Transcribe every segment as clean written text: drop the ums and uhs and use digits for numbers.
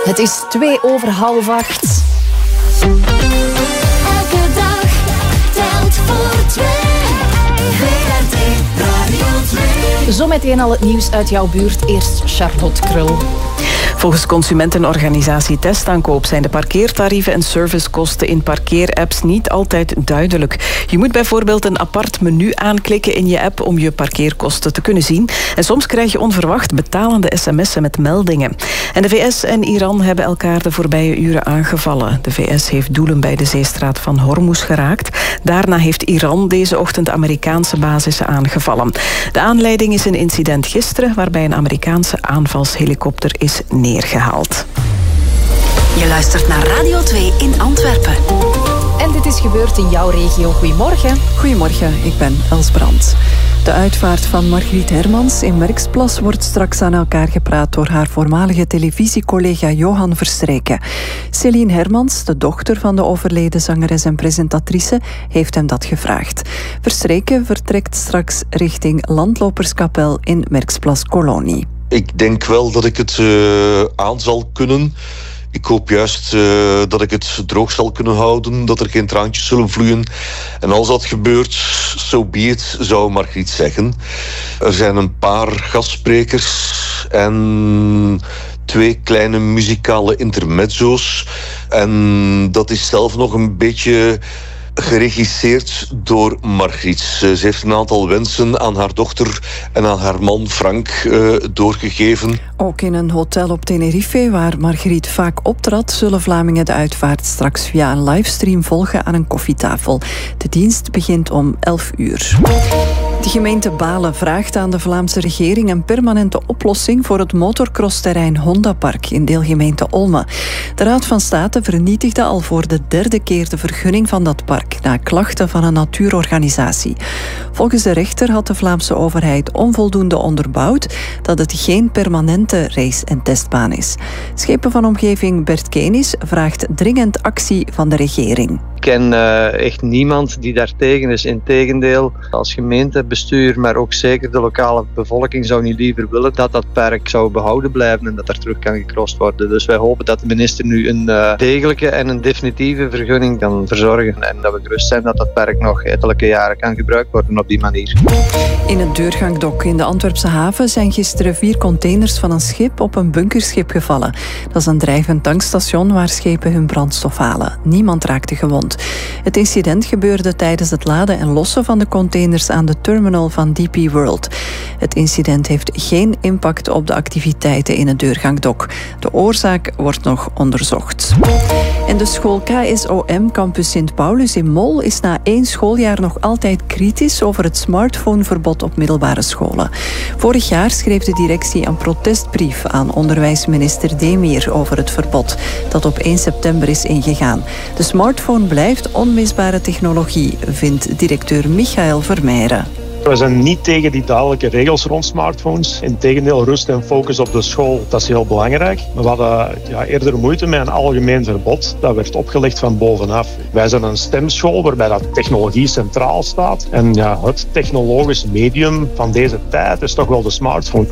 Het is 7:02. Elke dag telt voor twee. VRT Radio 2. Zometeen al het nieuws uit jouw buurt. Eerst Charlotte Krul. Volgens consumentenorganisatie Testaankoop zijn de parkeertarieven en servicekosten in parkeerapps niet altijd duidelijk. Je moet bijvoorbeeld een apart menu aanklikken in je app om je parkeerkosten te kunnen zien. En soms krijg je onverwacht betalende sms'en met meldingen. En de VS en Iran hebben elkaar de voorbije uren aangevallen. De VS heeft doelen bij de zeestraat van Hormuz geraakt. Daarna heeft Iran deze ochtend Amerikaanse basissen aangevallen. De aanleiding is een incident gisteren waarbij een Amerikaanse aanvalshelikopter is neergehaald. Je luistert naar Radio 2 in Antwerpen. En dit is gebeurd in jouw regio. Goedemorgen. Goedemorgen, ik ben Els Brandt. De uitvaart van Margriet Hermans in Merksplas wordt straks aan elkaar gepraat door haar voormalige televisiecollega Johan Verstreken. Céline Hermans, de dochter van de overleden zangeres en presentatrice, heeft hem dat gevraagd. Verstreken vertrekt straks richting Landloperskapel in Merksplas-Kolonie. Ik denk wel dat ik het aan zal kunnen. Ik hoop juist dat ik het droog zal kunnen houden, dat er geen traantjes zullen vloeien. En als dat gebeurt, so be it, zou Margriet zeggen. Er zijn een paar gastsprekers en 2 kleine muzikale intermezzo's. En dat is zelf nog een beetje geregisseerd door Margriet. Ze heeft een aantal wensen aan haar dochter en aan haar man Frank doorgegeven. Ook in een hotel op Tenerife, waar Margriet vaak optrad, zullen Vlamingen de uitvaart straks via een livestream volgen aan een koffietafel. De dienst begint om 11 uur. De gemeente Balen vraagt aan de Vlaamse regering een permanente oplossing voor het motorcrossterrein Hondapark in deelgemeente Olme. De Raad van State vernietigde al voor de 3e keer de vergunning van dat park na klachten van een natuurorganisatie. Volgens de rechter had de Vlaamse overheid onvoldoende onderbouwd dat het geen permanente race- en testbaan is. Schepen van omgeving Bert Kenis vraagt dringend actie van de regering. Ik ken echt niemand die daartegen is. Integendeel, als gemeentebestuur, maar ook zeker de lokale bevolking zou niet liever willen dat dat park zou behouden blijven en dat er terug kan gecrossed worden. Dus wij hopen dat de minister nu een degelijke en een definitieve vergunning kan verzorgen en dat we gerust zijn dat dat park nog ettelijke jaren kan gebruikt worden op die manier. In het deurgangdok in de Antwerpse haven zijn gisteren 4 containers van een schip op een bunkerschip gevallen. Dat is een drijvend tankstation waar schepen hun brandstof halen. Niemand raakte gewond. Het incident gebeurde tijdens het laden en lossen van de containers aan de terminal van DP World. Het incident heeft geen impact op de activiteiten in het deurgangdok. De oorzaak wordt nog onderzocht. En de school KSOM Campus Sint-Paulus in Mol is na 1 schooljaar nog altijd kritisch over het smartphoneverbod op middelbare scholen. Vorig jaar schreef de directie een protestbrief aan onderwijsminister Demir over het verbod, dat op 1 september is ingegaan. De smartphone blijft onmisbare technologie, vindt directeur Michael Vermeijeren. We zijn niet tegen die duidelijke regels rond smartphones. Integendeel, rust en focus op de school, dat is heel belangrijk. Maar we hadden eerder moeite met een algemeen verbod. Dat werd opgelegd van bovenaf. Wij zijn een stemschool waarbij dat technologie centraal staat. En het technologisch medium van deze tijd is toch wel de smartphone.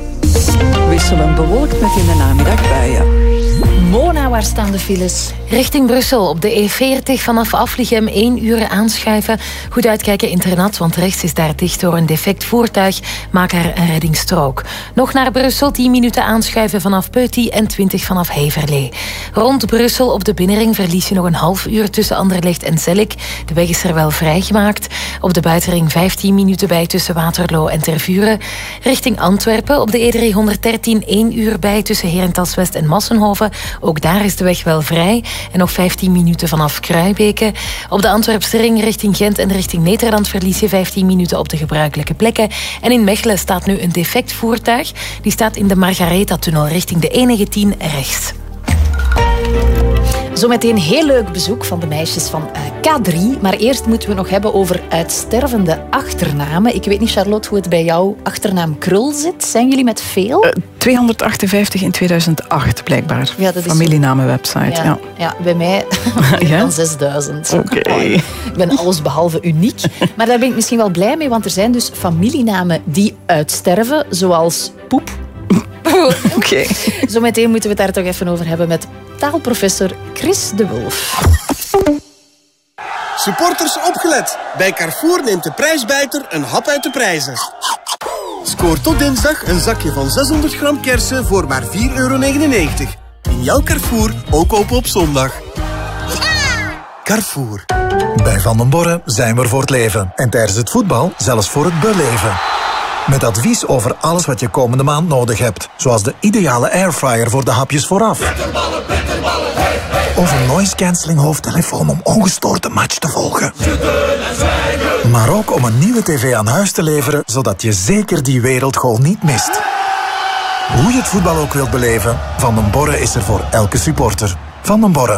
Wisselen bewolkt met in de namiddag buien. Mona, waar staan de files? Richting Brussel op de E40 vanaf Aflichem 1 uur aanschuiven. Goed uitkijken internat, want rechts is daar dicht door een defect voertuig. Maak er een reddingsstrook. Nog naar Brussel 10 minuten aanschuiven vanaf Peuty en 20 vanaf Heverlee. Rond Brussel op de binnenring verlies je nog een half uur tussen Anderlecht en Zellik. De weg is er wel vrijgemaakt. Op de buitenring 15 minuten bij tussen Waterloo en Tervuren. Richting Antwerpen op de E313 1 uur bij tussen Herentals-West en Massenhoven. Ook daar is de weg wel vrij. En nog 15 minuten vanaf Kruibeke. Op de Antwerpse ring richting Gent en richting Nederland verlies je 15 minuten op de gebruikelijke plekken. En in Mechelen staat nu een defect voertuig. Die staat in de Margaretha-tunnel richting de E10 rechts. Zometeen heel leuk bezoek van de meisjes van K3. Maar eerst moeten we nog hebben over uitstervende achternamen. Ik weet niet, Charlotte, hoe het bij jouw achternaam Krul zit. Zijn jullie met veel? 258 in 2008, blijkbaar. Ja, dat is familienamenwebsite. Ja, bij mij meer dan 6000. Oké. Ik ben allesbehalve uniek. Maar daar ben ik misschien wel blij mee, want er zijn dus familienamen die uitsterven, zoals Poep. Carrefour. Oké. Zometeen moeten we het daar toch even over hebben met taalprofessor Chris de Wulf. Supporters opgelet. Bij Carrefour neemt de prijsbijter een hap uit de prijzen. Scoor tot dinsdag een zakje van 600 gram kersen voor maar €4,99. In jouw Carrefour, ook open op zondag. Carrefour. Bij Van den Borre zijn we er voor het leven. En tijdens het voetbal zelfs voor het beleven. Met advies over alles wat je komende maand nodig hebt. Zoals de ideale airfryer voor de hapjes vooraf. Of een noise-cancelling hoofdtelefoon om ongestoord de match te volgen. Maar ook om een nieuwe tv aan huis te leveren, zodat je zeker die wereldgoal niet mist. Hoe je het voetbal ook wilt beleven, Van den Borre is er voor elke supporter. Van den Borre.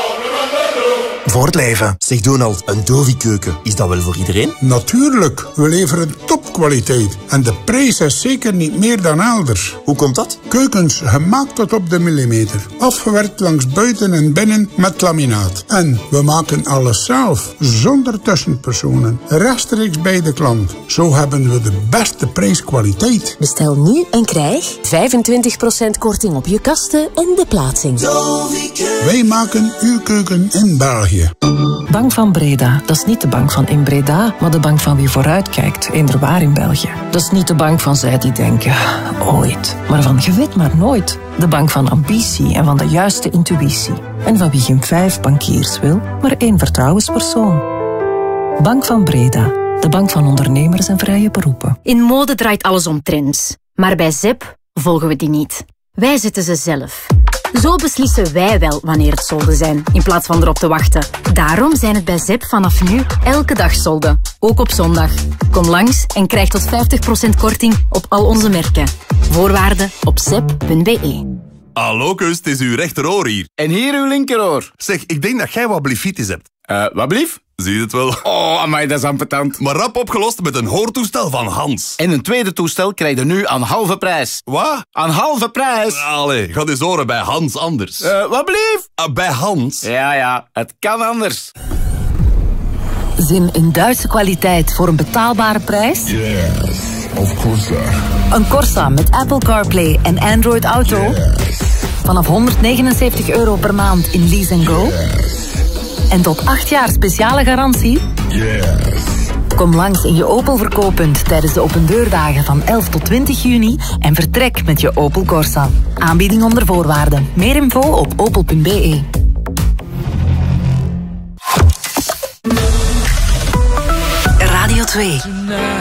Voor het leven. Zeg Donald, een Dovi-keuken, is dat wel voor iedereen? Natuurlijk, we leveren topkwaliteit. En de prijs is zeker niet meer dan elders. Hoe komt dat? Keukens gemaakt tot op de millimeter. Afgewerkt langs buiten en binnen met laminaat. En we maken alles zelf, zonder tussenpersonen. Rechtstreeks bij de klant. Zo hebben we de beste prijskwaliteit. Bestel nu en krijg 25% korting op je kasten en de plaatsing. Wij maken uw keuken in België. Bank van Breda, dat is niet de bank van in Breda, maar de bank van wie vooruitkijkt, inderwaar in België. Dat is niet de bank van zij die denken, ooit, maar van je weet maar nooit. De bank van ambitie en van de juiste intuïtie. En van wie geen 5 bankiers wil, maar 1 vertrouwenspersoon. Bank van Breda, de bank van ondernemers en vrije beroepen. In mode draait alles om trends, maar bij ZEP volgen we die niet. Wij zetten ze zelf. Zo beslissen wij wel wanneer het solden zijn, in plaats van erop te wachten. Daarom zijn het bij ZEP vanaf nu elke dag solden, ook op zondag. Kom langs en krijg tot 50% korting op al onze merken. Voorwaarden op zep.be. Hallo kus, het is uw rechteroor hier. En hier uw linkeroor. Zeg, ik denk dat jij wat blifitis hebt. Wat blief? Zie je het wel? Oh, amai, dat is ambetant. Maar rap opgelost met een hoortoestel van Hans. En een tweede toestel krijg je nu aan halve prijs. Wat? Aan halve prijs. Allee, ga eens horen bij Hans anders. Wat blief? Bij Hans. Ja, het kan anders. Zin in Duitse kwaliteit voor een betaalbare prijs? Yes, of course. Een Corsa met Apple CarPlay en Android Auto? Yes. Vanaf €179 per maand in Lease & Go? Yes. En tot 8 jaar speciale garantie? Yes. Kom langs in je Opel verkooppunt tijdens de opendeurdagen van 11 tot 20 juni en vertrek met je Opel Corsa. Aanbieding onder voorwaarden. Meer info op opel.be. Radio 2.